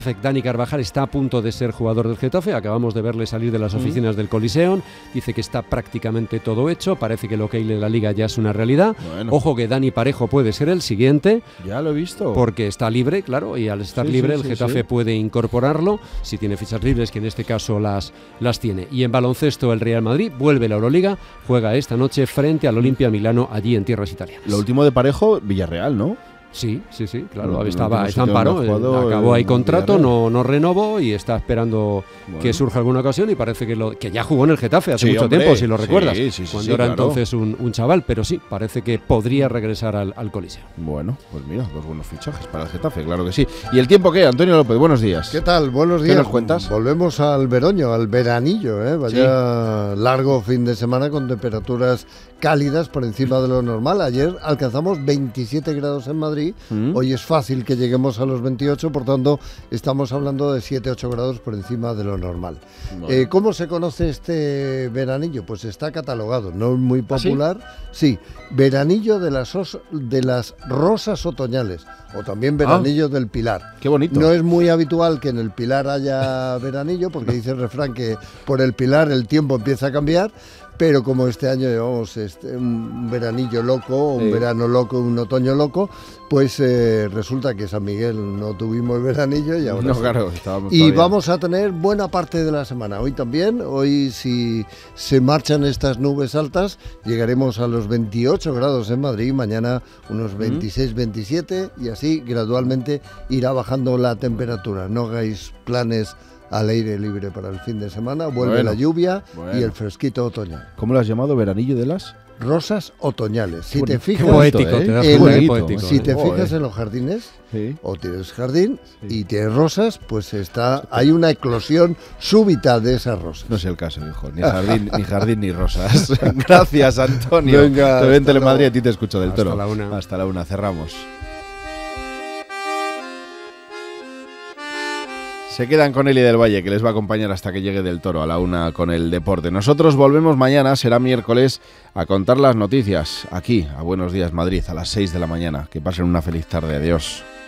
Dani Carvajal está a punto de ser jugador del Getafe, acabamos de verle salir de las oficinas del Coliseum, dice que está prácticamente todo hecho, parece que el OK de la Liga ya es una realidad. Bueno. Ojo que Dani Parejo puede ser el siguiente. Ya lo he visto. Porque está libre, claro, y al estar libre el Getafe puede incorporarlo, si tiene fichas libres, que en este caso las tiene. Y en baloncesto el Real Madrid vuelve a la Euroliga, juega esta noche frente al Olimpia Milano, allí en tierras italianas. Lo último de Parejo, Villarreal, ¿no? Sí, claro, está en paro, acabó ahí contrato, no renovó y está esperando que surja alguna ocasión y parece que ya jugó en el Getafe hace mucho tiempo, si lo recuerdas, cuando era entonces un chaval, pero sí, parece que podría regresar al Coliseo. Bueno, pues mira, dos buenos fichajes para el Getafe, claro que sí. ¿Y el tiempo qué? Antonio López, buenos días. ¿Qué tal? Buenos días. ¿Qué nos cuentas? Volvemos al veroño, al veranillo, vaya largo fin de semana con temperaturas cálidas por encima de lo normal. Ayer alcanzamos 27 grados en Madrid, hoy es fácil que lleguemos a los 28, por tanto estamos hablando de 7-8 grados por encima de lo normal. Bueno. ¿Cómo se conoce este veranillo? Pues está catalogado, no es muy popular. Sí, veranillo de las rosas otoñales, o también veranillo del Pilar. Qué bonito. No es muy habitual que en el Pilar haya veranillo, porque dice el refrán que por el Pilar el tiempo empieza a cambiar. Pero como este año llevamos un veranillo loco, un verano loco, un otoño loco, pues resulta que San Miguel no tuvimos veranillo y ahora vamos a tener buena parte de la semana. Hoy también, hoy si se marchan estas nubes altas, llegaremos a los 28 grados en Madrid, mañana unos 26, 27 y así gradualmente irá bajando la temperatura. No hagáis planes al aire libre para el fin de semana, vuelve la lluvia y el fresquito otoñal. ¿Cómo lo has llamado? ¿Veranillo de las? Rosas otoñales. Si te fijas, poético, si te fijas en los jardines, o tienes jardín y tienes rosas, pues hay una eclosión súbita de esas rosas. No es el caso, hijo, ni jardín ni rosas. Gracias, Antonio. Venga, te veo en Telemadrid, a ti te escucho del Toro. Hasta la una, cerramos. Se quedan con Eli del Valle, que les va a acompañar hasta que llegue del Toro a la una con el deporte. Nosotros volvemos mañana, será miércoles, a contar las noticias aquí, a Buenos Días Madrid, a las 6 de la mañana. Que pasen una feliz tarde. Adiós.